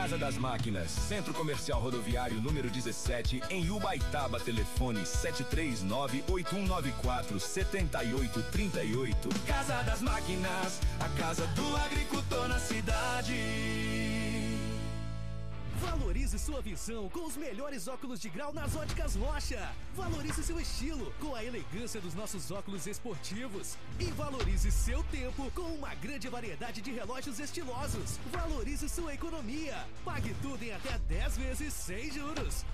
Casa das Máquinas, Centro Comercial Rodoviário número 17, em Ubaitaba, telefone 739-8194-7838. Casa das Máquinas, a casa do agricultor na cidade. Valorize sua visão com os melhores óculos de grau nas Óticas Rocha. Valorize seu estilo com a elegância dos nossos óculos esportivos. E valorize seu tempo com uma grande variedade de relógios estilosos. Valorize sua economia. Pague tudo em até 10 vezes sem juros.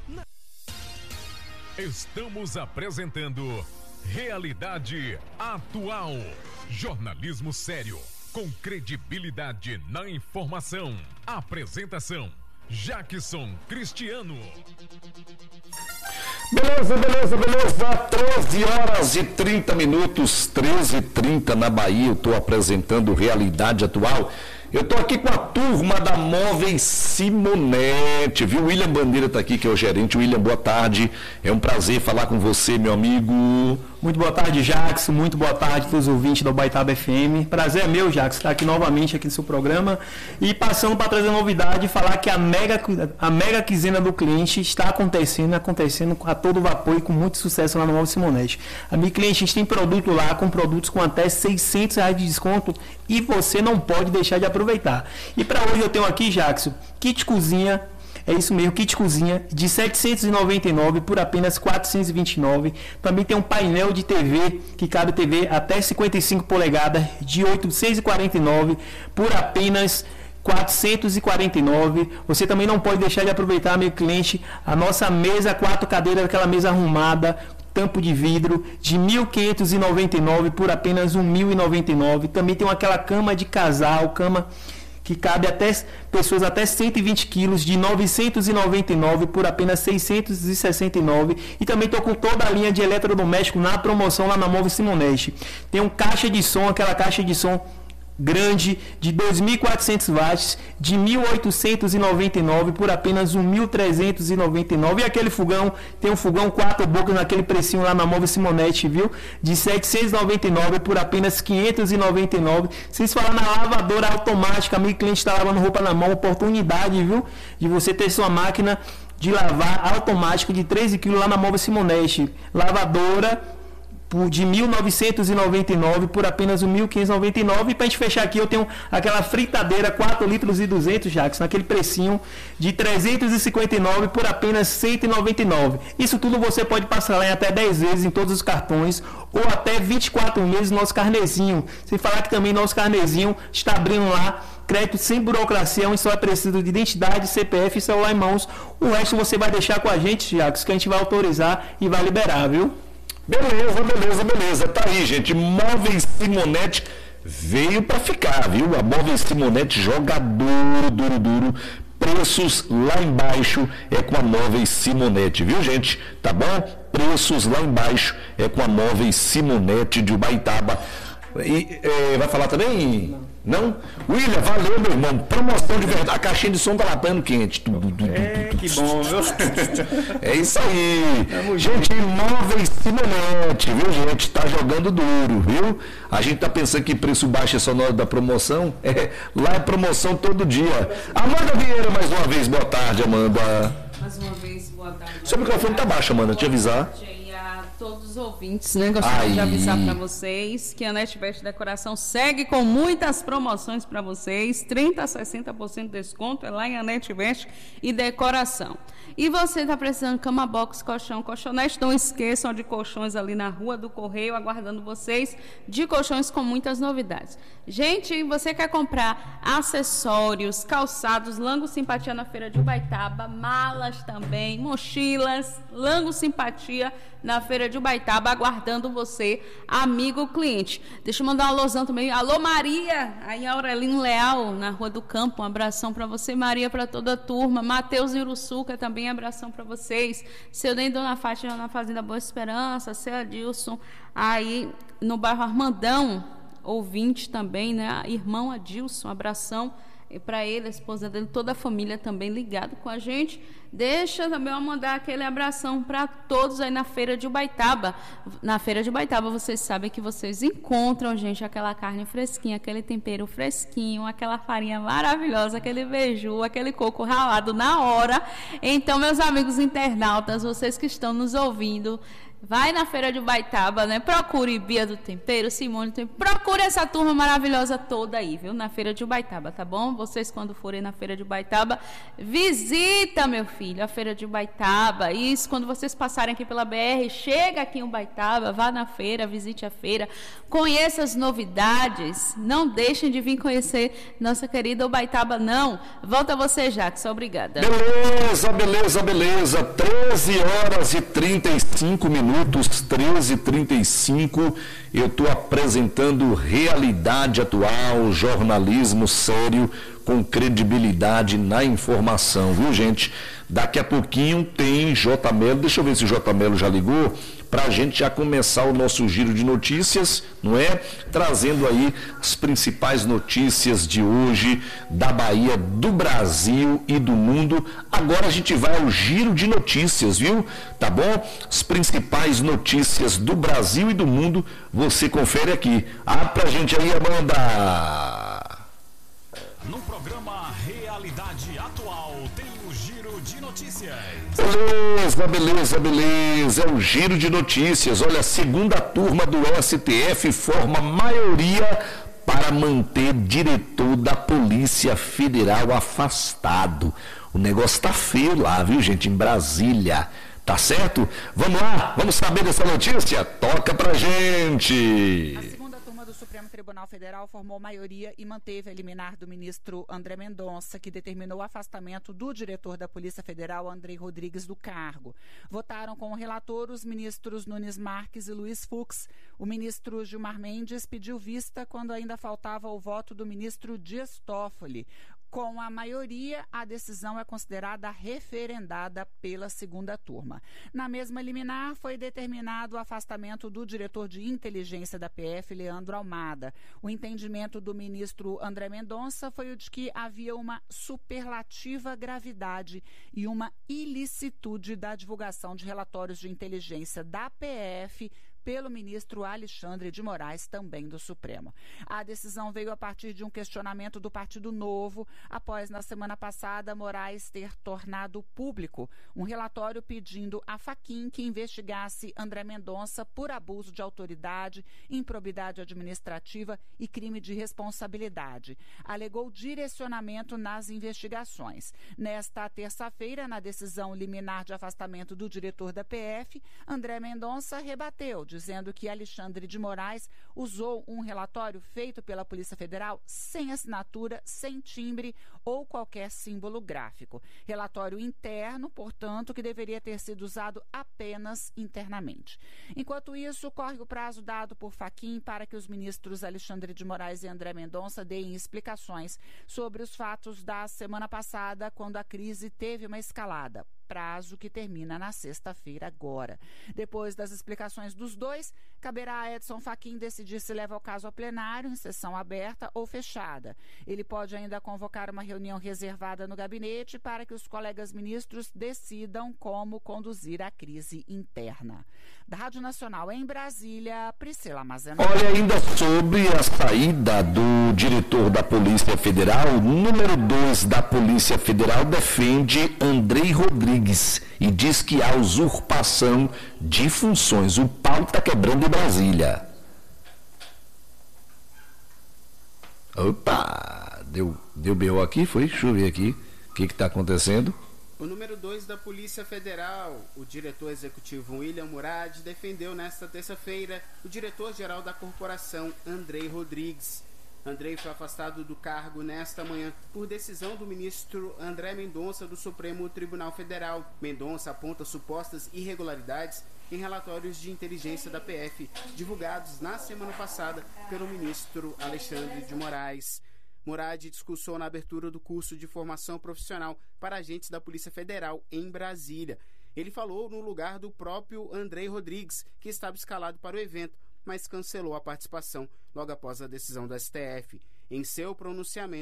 Estamos apresentando Realidade Atual. Jornalismo sério, com credibilidade na informação. Apresentação: Jackson Cristiano. Beleza. 13 horas e 30 minutos, 13h30 na Bahia. Eu estou apresentando Realidade Atual. Eu estou aqui com a turma da Móveis Simonete, viu? William Bandeira está aqui, que é o gerente. William, boa tarde. É um prazer falar com você, meu amigo. Muito boa tarde, Jackson. Muito boa tarde a todos os ouvintes da Ubaitaba FM. Prazer é meu, Jackson, estar aqui novamente aqui no seu programa. E passando para trazer novidade e falar que a mega quinzena do cliente está acontecendo a todo vapor e com muito sucesso lá no Móveis Simonete. Amigo cliente, a gente tem produto lá com produtos com até R$600 de desconto e você não pode deixar de aproveitar. E para hoje eu tenho aqui, Jackson, kit cozinha. É isso mesmo, kit cozinha de R$ 799 por apenas R$ 429. Também tem um painel de TV, que cabe TV até 55 polegadas, de R$ 849 por apenas R$ 449. Você também não pode deixar de aproveitar, meu cliente, a nossa mesa 4 cadeiras, aquela mesa arrumada, tampo de vidro, de R$ 1.599 por apenas R$ 1.099. Também tem aquela cama de casal, cama que cabe até pessoas até 120 quilos, de R$ 999 por apenas R$ 669. E também estou com toda a linha de eletrodoméstico na promoção lá na Móveis Simonete. Tem um caixa de som, aquela caixa de som grande de 2.400 watts, de R$ 1.899 por apenas R$ 1.399. E aquele fogão, tem um fogão 4 bocas naquele precinho lá na Móveis Simonete, viu? De R$ 799 por apenas R$ 599. Vocês falam na lavadora automática, amigo cliente está lavando roupa na mão, oportunidade, viu? De você ter sua máquina de lavar automática de 13 kg lá na Móveis Simonete. Lavadora de R$ 1.999 por apenas R$ 1.599. E para a gente fechar aqui, eu tenho aquela fritadeira 4 litros e 200, Jackson, naquele precinho de R$ 359 por apenas R$ 199. Isso tudo você pode parcelar em até 10 vezes em todos os cartões ou até 24 meses no nosso carnezinho. Sem falar que também nosso carnezinho está abrindo lá crédito sem burocracia, onde só é preciso de identidade, CPF e celular em mãos. O resto você vai deixar com a gente, Jackson, que a gente vai autorizar e vai liberar, viu? Beleza. Tá aí, gente. Móveis Simonete veio para ficar, viu? A Móveis Simonete joga duro. Preços lá embaixo é com a Móveis Simonete, viu, gente? Tá bom? Preços lá embaixo é com a Móveis Simonete de Ubaitaba. E vai falar também? Não? William, valeu, meu irmão. Promoção de verdade. A caixinha de som tá latando quente. Que bom, viu? É isso aí. Gente, Móveis Simonete, viu, gente? Tá jogando duro, viu? A gente tá pensando que preço baixo é só na hora da promoção. Lá é promoção todo dia. Amanda Vieira, mais uma vez, boa tarde, Amanda. Mais uma vez, boa tarde. Seu microfone tá baixo, Amanda, te avisar. Todos os ouvintes, né? Gostaria de avisar para vocês que a NetVest Decoração segue com muitas promoções para vocês. 30% a 60% de desconto é lá em a NetVest e Decoração. E você está precisando de cama box, colchão, colchonete, não esqueçam de colchões ali na Rua do Correio, aguardando vocês, de colchões com muitas novidades. Gente, você quer comprar acessórios, calçados, Lango Simpatia na Feira de Ubaitaba, malas também, mochilas, Lango Simpatia na Feira de Ubaitaba, aguardando você, amigo cliente. Deixa eu mandar um alôzão também. Alô, Maria, aí Aurelino Leal, na Rua do Campo, um abração para você, Maria, para toda a turma. Matheus Iruçuca, também abração para vocês. Seu nem Dona Fátima, na Fazenda Boa Esperança, seu Adilson, aí no bairro Armandão, ouvinte também, né? Irmão Adilson, abração. para ele, a esposa dele, toda a família também ligado com a gente. Deixa também eu mandar aquele abração para todos aí na Feira de Ubaitaba. Na Feira de Ubaitaba, vocês sabem que vocês encontram, gente, aquela carne fresquinha, aquele tempero fresquinho, aquela farinha maravilhosa, aquele beiju, aquele coco ralado na hora. Então, meus amigos internautas, vocês que estão nos ouvindo, vai na Feira de Ubaitaba, né? Procure Bia do Tempero, Simone do Tempero. Procure essa turma maravilhosa toda aí, viu? Na Feira de Ubaitaba, tá bom? Vocês, quando forem na Feira de Ubaitaba, visita, meu filho, a Feira de Ubaitaba. Isso, quando vocês passarem aqui pela BR, chega aqui em Ubaitaba, vá na feira, visite a feira, conheça as novidades. Não deixem de vir conhecer nossa querida Ubaitaba, não. Volta você, Jackson. Obrigada. Beleza. 13h35. 13h35, eu estou apresentando Realidade Atual, jornalismo sério, com credibilidade na informação, viu, gente? Daqui a pouquinho tem J. Melo, deixa eu ver se o J. Melo já ligou, para a gente já começar o nosso giro de notícias, não é? Trazendo aí as principais notícias de hoje, da Bahia, do Brasil e do mundo. Agora a gente vai ao giro de notícias, viu? Tá bom? As principais notícias do Brasil e do mundo, você confere aqui. Pra gente aí, Amanda! No programa Realidade Atual, tem o Giro de Notícias. Beleza. É o Giro de Notícias. Olha, a segunda turma do STF forma maioria para manter diretor da Polícia Federal afastado. O negócio tá feio lá, viu, gente, em Brasília. Tá certo? Vamos lá, vamos saber dessa notícia? Toca pra gente! A segunda turma do Supremo Tribunal Federal formou maioria e manteve a liminar do ministro André Mendonça, que determinou o afastamento do diretor da Polícia Federal, Andrei Rodrigues, do cargo. Votaram com o relator os ministros Nunes Marques e Luiz Fux. O ministro Gilmar Mendes pediu vista quando ainda faltava o voto do ministro Dias Toffoli. Com a maioria, a decisão é considerada referendada pela segunda turma. Na mesma liminar, foi determinado o afastamento do diretor de inteligência da PF, Leandro Almada. O entendimento do ministro André Mendonça foi o de que havia uma superlativa gravidade e uma ilicitude da divulgação de relatórios de inteligência da PF pelo ministro Alexandre de Moraes, também do Supremo. A decisão veio a partir de um questionamento do Partido Novo, após, na semana passada, Moraes ter tornado público um relatório pedindo à Fachin que investigasse André Mendonça por abuso de autoridade, improbidade administrativa e crime de responsabilidade. Alegou direcionamento nas investigações. Nesta terça-feira, na decisão liminar de afastamento do diretor da PF, André Mendonça rebateu, dizendo que Alexandre de Moraes usou um relatório feito pela Polícia Federal sem assinatura, sem timbre ou qualquer símbolo gráfico. Relatório interno, portanto, que deveria ter sido usado apenas internamente. Enquanto isso, corre o prazo dado por Fachin para que os ministros Alexandre de Moraes e André Mendonça deem explicações sobre os fatos da semana passada, quando a crise teve uma escalada. Prazo que termina na sexta-feira agora. Depois das explicações dos dois, caberá a Edson Fachin decidir se leva o caso ao plenário, em sessão aberta ou fechada. Ele pode ainda convocar uma reunião reservada no gabinete para que os colegas ministros decidam como conduzir a crise interna. Da Rádio Nacional em Brasília, Priscila Mazenão. Olha, ainda sobre a saída do diretor da Polícia Federal, o número 2 da Polícia Federal defende Andrei Rodrigues e diz que há usurpação de funções. O pau está quebrando em Brasília. Opa! Deu B.O. aqui, foi? Deixa eu ver aqui. O que está acontecendo? O número 2 da Polícia Federal, o diretor executivo William Murad, defendeu nesta terça-feira o diretor-geral da corporação, Andrei Rodrigues. Andrei foi afastado do cargo nesta manhã por decisão do ministro André Mendonça do Supremo Tribunal Federal. Mendonça aponta supostas irregularidades em relatórios de inteligência da PF, divulgados na semana passada pelo ministro Alexandre de Moraes. Murad discursou na abertura do curso de formação profissional para agentes da Polícia Federal em Brasília. Ele falou no lugar do próprio Andrei Rodrigues, que estava escalado para o evento, mas cancelou a participação logo após a decisão do STF. Em seu pronunciamento,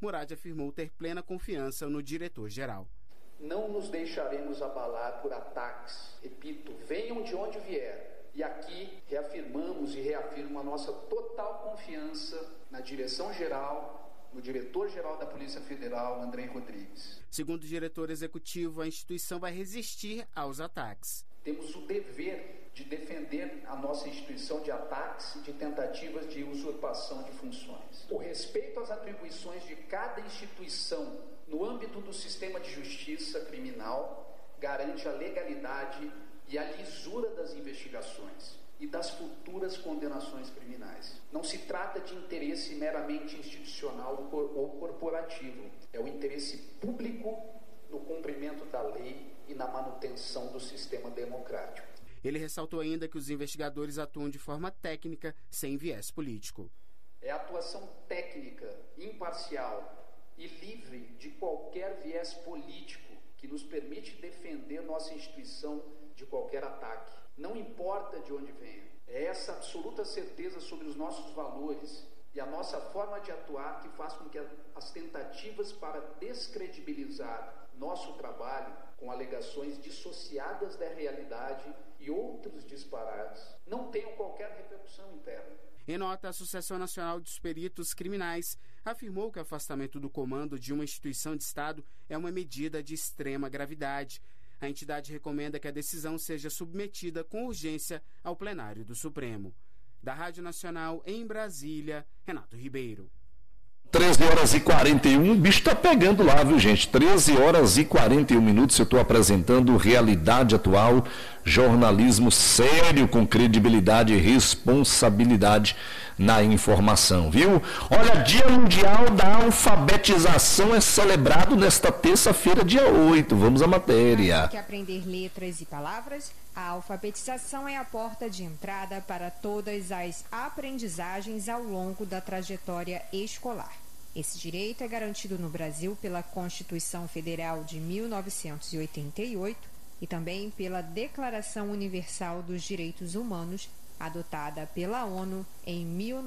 Murad afirmou ter plena confiança no diretor-geral. Não nos deixaremos abalar por ataques. Repito, venham de onde vier. E aqui reafirmamos e reafirmo a nossa total confiança na direção-geral, no diretor-geral da Polícia Federal, Andrei Rodrigues. Segundo o diretor executivo, a instituição vai resistir aos ataques. Temos o dever de defender a nossa instituição de ataques e de tentativas de usurpação de funções. O respeito às atribuições de cada instituição no âmbito do sistema de justiça criminal garante a legalidade e a lisura das investigações e das futuras condenações criminais. Não se trata de interesse meramente institucional ou corporativo. É o interesse público no cumprimento da lei e na manutenção do sistema democrático. Ele ressaltou ainda que os investigadores atuam de forma técnica, sem viés político. É a atuação técnica, imparcial e livre de qualquer viés político que nos permite defender nossa instituição de qualquer ataque. Não importa de onde venha. É essa absoluta certeza sobre os nossos valores e a nossa forma de atuar que faz com que as tentativas para descredibilizar nosso trabalho com alegações dissociadas da realidade e outros disparates não tenham qualquer repercussão interna. Em nota, a Associação Nacional dos Peritos Criminais afirmou que o afastamento do comando de uma instituição de Estado é uma medida de extrema gravidade. A entidade recomenda que a decisão seja submetida com urgência ao plenário do Supremo. Da Rádio Nacional em Brasília, Renato Ribeiro. 13 horas e 41, o bicho tá pegando lá, viu, gente? 13 horas e 41 minutos, eu estou apresentando Realidade Atual, jornalismo sério, com credibilidade e responsabilidade na informação, viu? Olha, Dia Mundial da Alfabetização é celebrado nesta terça-feira, dia 8. Vamos à matéria. Que aprender letras e palavras, a alfabetização é a porta de entrada para todas as aprendizagens ao longo da trajetória escolar. Esse direito é garantido no Brasil pela Constituição Federal de 1988 e também pela Declaração Universal dos Direitos Humanos, adotada pela ONU em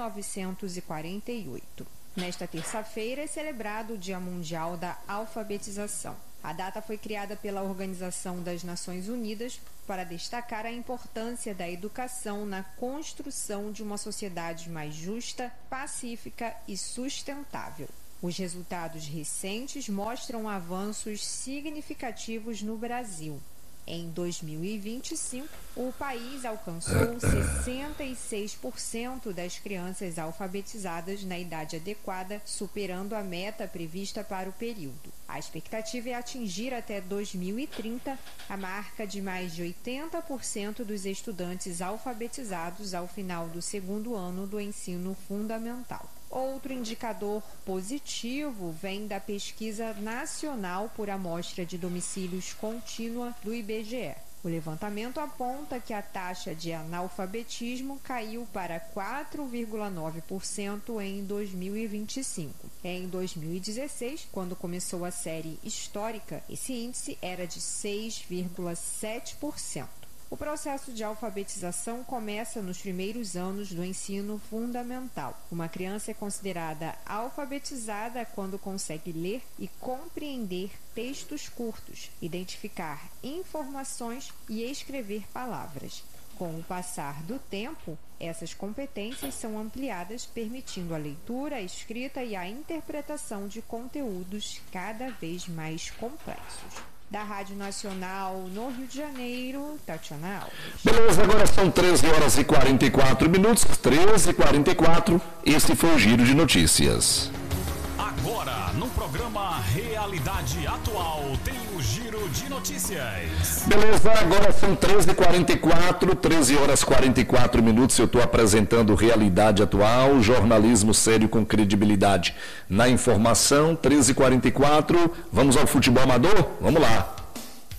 1948. Nesta terça-feira é celebrado o Dia Mundial da Alfabetização. A data foi criada pela Organização das Nações Unidas para destacar a importância da educação na construção de uma sociedade mais justa, pacífica e sustentável. Os resultados recentes mostram avanços significativos no Brasil. Em 2025, o país alcançou 66% das crianças alfabetizadas na idade adequada, superando a meta prevista para o período. A expectativa é atingir até 2030 a marca de mais de 80% dos estudantes alfabetizados ao final do segundo ano do ensino fundamental. Outro indicador positivo vem da Pesquisa Nacional por Amostra de Domicílios Contínua do IBGE. O levantamento aponta que a taxa de analfabetismo caiu para 4,9% em 2025. Em 2016, quando começou a série histórica, esse índice era de 6,7%. O processo de alfabetização começa nos primeiros anos do ensino fundamental. Uma criança é considerada alfabetizada quando consegue ler e compreender textos curtos, identificar informações e escrever palavras. Com o passar do tempo, essas competências são ampliadas, permitindo a leitura, a escrita e a interpretação de conteúdos cada vez mais complexos. Da Rádio Nacional no Rio de Janeiro, Tatiana Alves. Beleza, agora são 13 horas e 44 minutos, 13h44, esse foi o Giro de Notícias. Agora, no programa Realidade Atual, tem o Giro de Notícias. Beleza, agora são 13h44, 13 horas 44 minutos, eu estou apresentando Realidade Atual, jornalismo sério com credibilidade na informação, 13h44, vamos ao futebol amador? Vamos lá.